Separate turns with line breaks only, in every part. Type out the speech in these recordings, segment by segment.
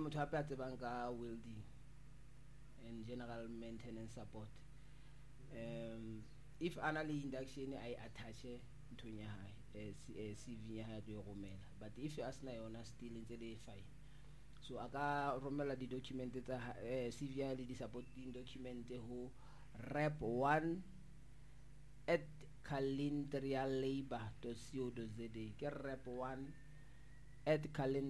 motho hape a tsebang ka welding and general maintenance support. If ana le induction I attach nthong ya hae CV ya hae do romela, but if a sena yona still ntse le fine, so aka romela di document tsa CV ya le di supporting document ho rep1 at calendrialabor.co.za ke rep1 at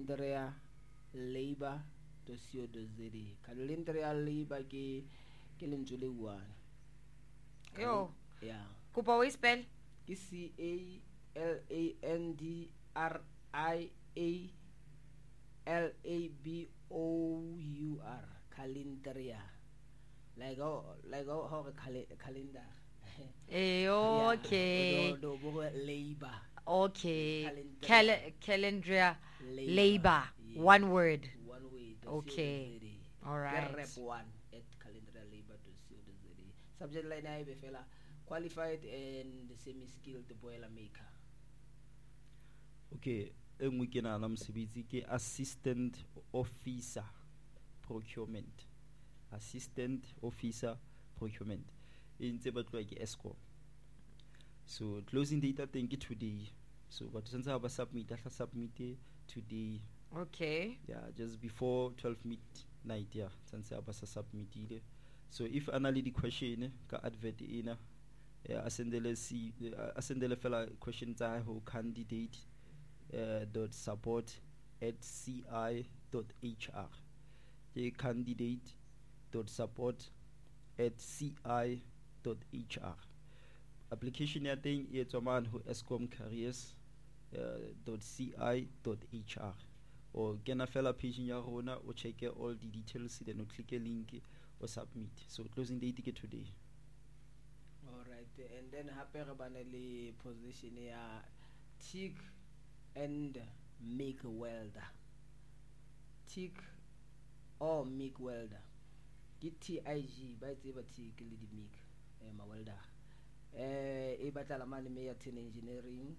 calendrialabor.co.za. Calendrialabor ke lentswe le buana
yo
yeah
kopa o spell
ke CALENDRIALABOUR calendria like how calendar
okay
do labor
okay
Calendria.
calendria
Labor.
labor
Yes.
one word
One way
Okay. All right.
rep1 at calendrialabor.co.za. Subject line I be fela qualified and semi-skilled boiler maker.
Okay, e nngwe ke nahana mosebetsi ke assistant officer procurement. Assistant officer procurement. E ntse ba tloa ke Eskom. So closing date teng ke today. So but since I have submit today.
okay
Yeah, just before 12 midnight, yeah, since I have submitted. So if analytic question ka advert ina asendele fela questions I ho candidate dot support at ci.hr. The candidate dot support at ci.hr. Application ya thing etswa man ho Eskom careers dot ci.hr. Or kena fela page ya rona o check all the details, then o click a link or submit. So closing date ke today.
All right, and then hape re bana le position ya TIG and MIG welder. TIG or MIG welder. Ke TIG ba tseba TIG le di MIG ma welder. E batla la mane me ya 10 engineering.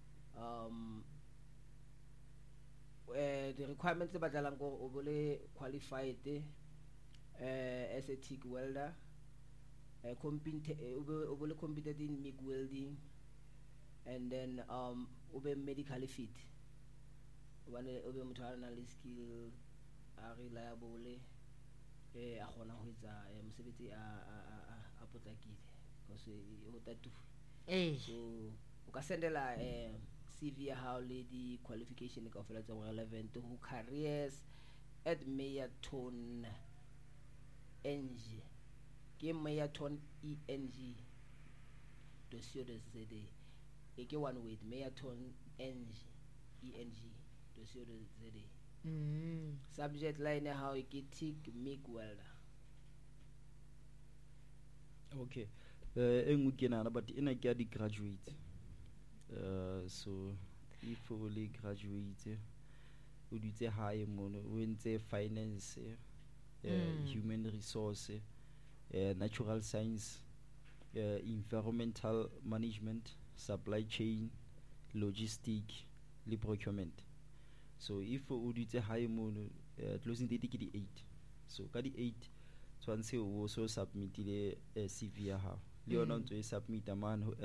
The requirements tse batlalang go o bole qualified as a TIG welder, competent o bole competent in MIG welding, and then o be medically fit, one o be motho a nang le skill a reliable a gona ho etsa mosebetsi a potlakile because o tatu. So o ka sendela CV ya hao le di qualification ka ofela tse relevant ho careers at Mayerton eng ke Mayerton eng.co.za e ke one word Mayerton eng.co.za. Subject line ya hao ke TIG MIG welder.
Okay. E nngwe ke nahana but ena ke ya di graduate. So if o le graduate o dutse hae mono o entse finance, human resource, natural science, environmental management, supply chain, logistic le procurement. So if o dutse hae mono closing date ke di 8. So ka di 8 tshwantse o so submitile CV ya hao. Le yona ntse e submit man ho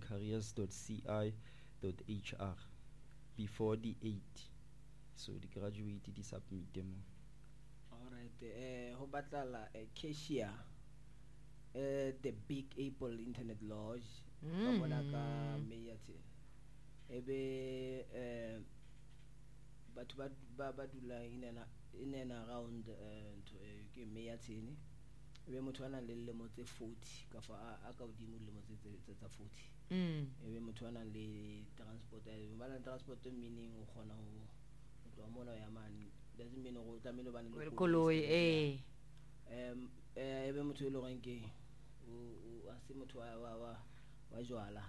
eskomcareers.ci.hr before the 8. So the graduate di submit mo.
All right, ho batla cashier the Big Apple Internet Lodge ka bona ka Mayerton. Ebe batho ba dula in and around to ke Mayerton. Ebe motho ana le lemo tse 40 ka fa a ka hodimo le lemo tse 40. Ebe motho ana le transport meaning o khona ho tloa mona ya mane, doesn't mean go tlamelo bana le
koloi
ebe motho le reng ke o a se motho wa jwala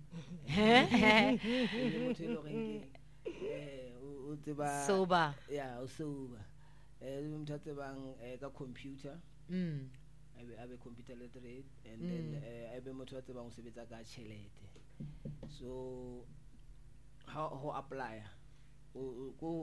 ebe motho le reng ke o tseba
sober
yeah o sober ebe motho tsebang ka computer abe computer literate, and then ebe motho tsebang o sebetsa ka tšhelete. So how apply go